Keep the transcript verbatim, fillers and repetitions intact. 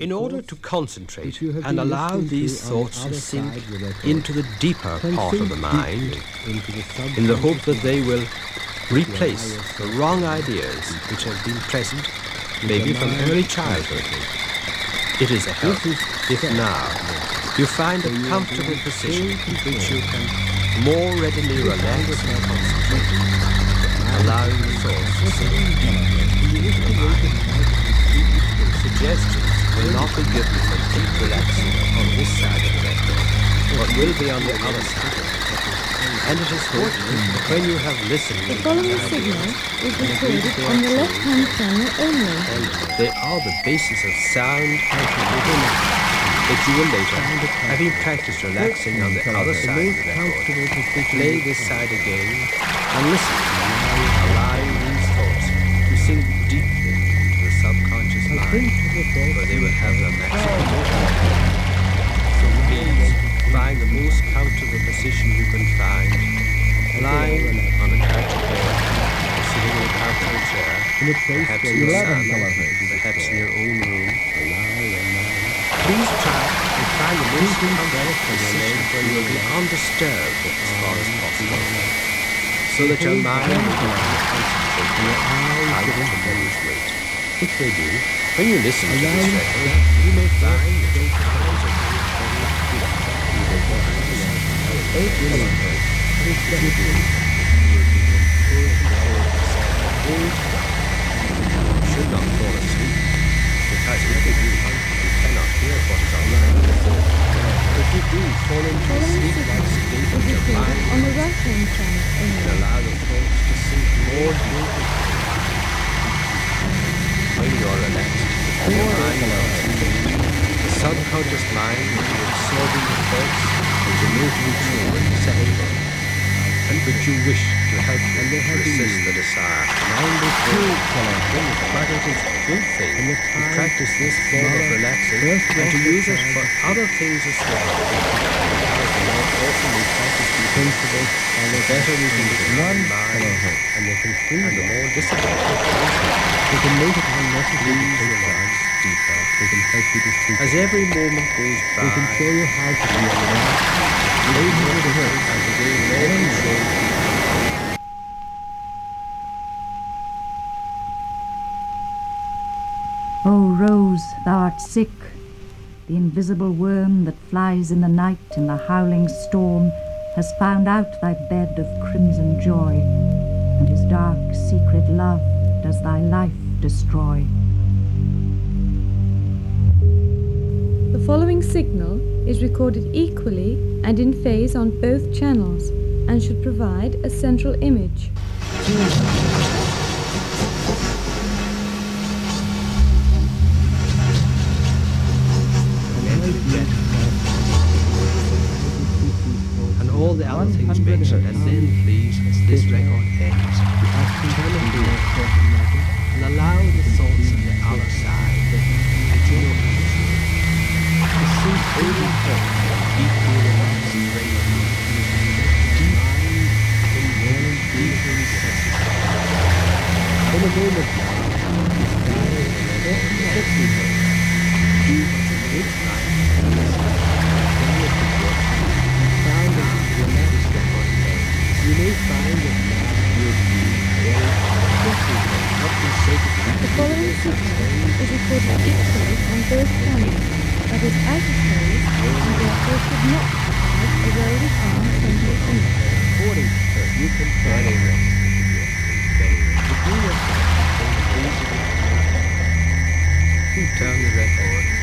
In order to concentrate and allow these thoughts to sink into the deeper part of the mind, in the hope that they will replace the wrong ideas which have been present, maybe from early childhood, it is a help if now you find a comfortable position in which you can more readily relax and concentrate, allowing the thoughts to sink deeply into the mind. Suggestions will not be given for deep relaxing on this side of the record, but will be on the other side. And it is good that when you have listened the following signal is recorded on the left-hand channel only. They are the basis of sound that you will later, having practiced relaxing on the other side of the record, play this side again and listen, allowing these thoughts to sink deeply into the subconscious mind, where they will have their maximum effect. So please find the most comfortable position you can find, lying on a couch bed, or sitting in a comfortable chair, perhaps in the sun, perhaps in your own room. Please try and find the most comfortable position where you will be undisturbed as far as possible, so that your mind will be concentrated on your eyes and tremendous weight. If they do, when you listen to this record, you may find that your eyes are should not fall asleep, because if you do, you cannot hear what is on your mind. If you do fall into a sleep-like state of your mind, on the right-hand channel and only. allow the thoughts to sink more deeply. When you are relaxed, and your mind is concentrated, the subconscious mind will be absorbing the thoughts into moving through and settling them, and which you wish to help you to resist the desire. Mind is good, but it is a good thing to practice this form of relaxing and to use it for other things as well. Because the more often we practice these principles, the better we can become mind, and they can free and the more disciplined we can make it unnecessary to relax deeper. We can help you to sleep. As every moment goes by, we can show you how to be relaxed, later with the work, and to gain more control. O Rose, thou art sick. The invisible worm that flies in the night in the howling storm has found out thy bed of crimson joy, and his dark secret love does thy life destroy. The following signal is recorded equally and in phase on both channels and should provide a central image. And all the other things mentioned, and then please, as this record ends, turn and do it, and allow the thoughts of the other side and your position to sink over deeply relaxed and regularly, deep in very deep recesses. In a moment now, let me go. Do what you would like, and let me find that you will never step on head. You may find that now you'll be very quickly what you say to people. The following signal is recorded equally on both channels, but is out of phase and therefore should not provide a well-defined central image. According to her, you can very rest. Very rest. To do yourself, please turn the record.